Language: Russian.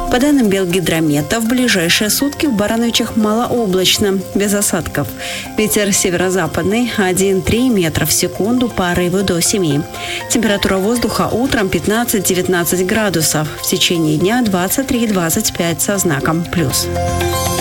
По данным Белгидромета, в ближайшие сутки в Барановичах малооблачно, без осадков. Ветер северо-западный 1,3 метра в секунду, порывы до 7. Температура воздуха утром 15-19 градусов, в течение дня 23-25 со знаком плюс.